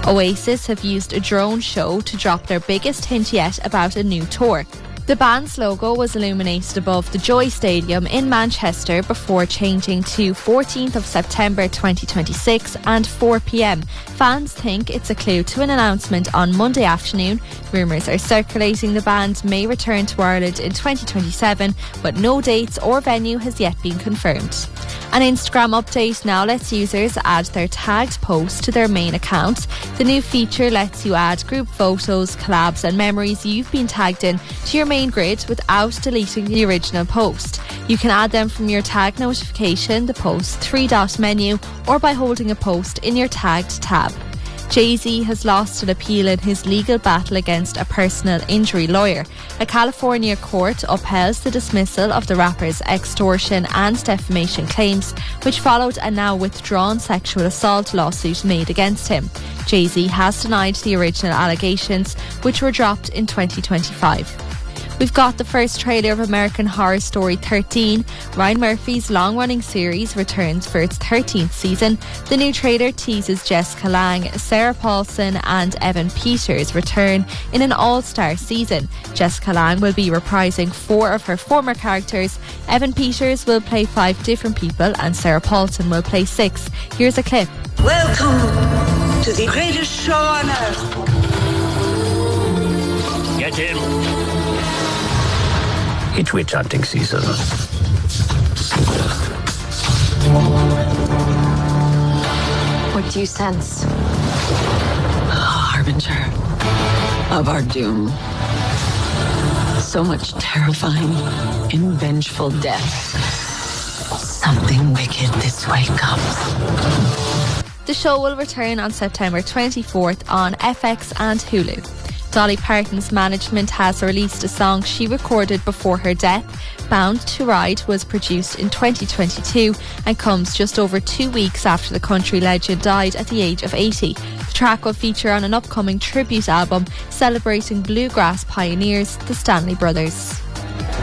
Oasis have used a drone show to drop their biggest hint yet about a new tour. The band's logo was illuminated above the Joy Stadium in Manchester before changing to 14th of September 2026 and 4 p.m. Fans think it's a clue to an announcement on Monday afternoon. Rumours are circulating the band may return to Ireland in 2027, but no dates or venue has yet been confirmed. An Instagram update now lets users add their tagged post to their main account. The new feature lets you add group photos, collabs and memories you've been tagged in to your main grid without deleting the original post. You can add them from your tag notification, the post 3-dot menu, or by holding a post in your tagged tab. Jay-Z has lost an appeal in his legal battle against a personal injury lawyer. A California court upheld the dismissal of the rapper's extortion and defamation claims, which followed a now withdrawn sexual assault lawsuit made against him. Jay-Z has denied the original allegations, which were dropped in 2025. We've got the first trailer of American Horror Story 13. Ryan Murphy's long-running series returns for its 13th season. The new trailer teases Jessica Lange, Sarah Paulson and Evan Peters return in an all-star season. Jessica Lange will be reprising 4 of her former characters. Evan Peters will play 5 different people and Sarah Paulson will play 6. Here's a clip. Welcome to the greatest show on earth. Get him. It's witch hunting season. What do you sense? A harbinger of our doom. So much terrifying and vengeful death. Something wicked this way comes. The show will return on September 24th on FX and Hulu. Dolly Parton's management has released a song she recorded before her death. Bound to Ride was produced in 2022 and comes just over 2 weeks after the country legend died at the age of 80. The track will feature on an upcoming tribute album celebrating bluegrass pioneers, the Stanley Brothers.